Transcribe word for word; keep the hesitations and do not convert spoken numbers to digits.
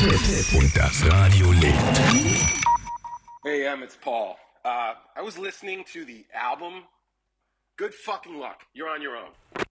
Tipps und das Radio lebt. Hey, Em, it's Paul. Uh, I was listening to the album. Good fucking luck. You're on your own.